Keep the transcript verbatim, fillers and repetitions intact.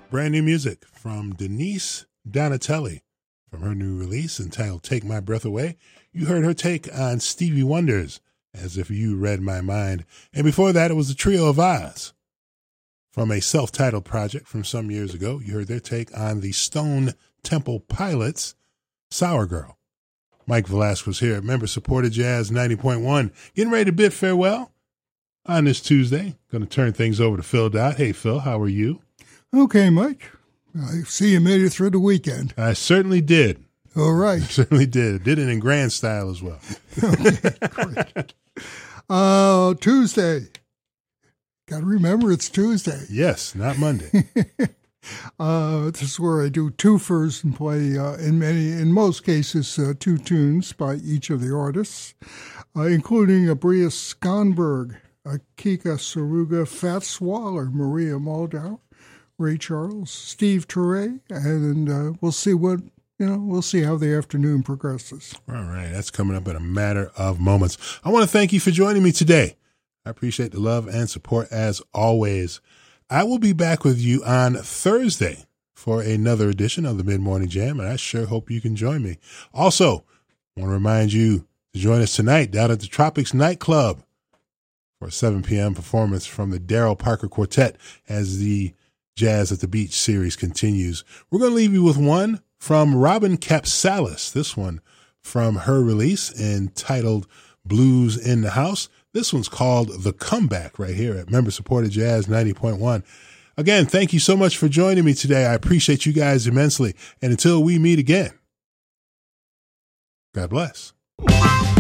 Brand new music from Denise Donatelli from her new release entitled Take My Breath Away. You heard her take on Stevie Wonder's As If You Read My Mind. And before that, it was the Trio of Oz from a self-titled project from some years ago. You heard their take on the Stone Temple Pilots' Sour Girl. Mike Velasquez here at Member-Supported Jazz ninety point one. Getting ready to bid farewell on this Tuesday. Going to turn things over to Phil Dot. Hey, Phil, how are you? Okay, Mike. I see you made it through the weekend. I certainly did. All right. I certainly did. Did it in grand style as well. Okay, great. Uh, Tuesday. Got to remember it's Tuesday. Yes, not Monday. uh, this is where I do twofers and play, uh, in many, in most cases, uh, two tunes by each of the artists, uh, including Abria Skonberg, Kika Saruga, Fats Waller, Maria Moldau, Ray Charles, Steve Turre, and uh, we'll see what, you know, we'll see how the afternoon progresses. All right, that's coming up in a matter of moments. I want to thank you for joining me today. I appreciate the love and support as always. I will be back with you on Thursday for another edition of the Mid-Morning Jam, and I sure hope you can join me. Also, I want to remind you to join us tonight down at the Tropics Nightclub for a seven p.m. performance from the Daryl Parker Quartet as the Jazz at the Beach series continues. We're going to leave you with one from Robin Capsalis, this one from her release entitled Blues in the House. This one's called The Comeback right here at Member-Supported Jazz ninety point one. Again, thank you so much for joining me today. I appreciate you guys immensely. And until we meet again, God bless.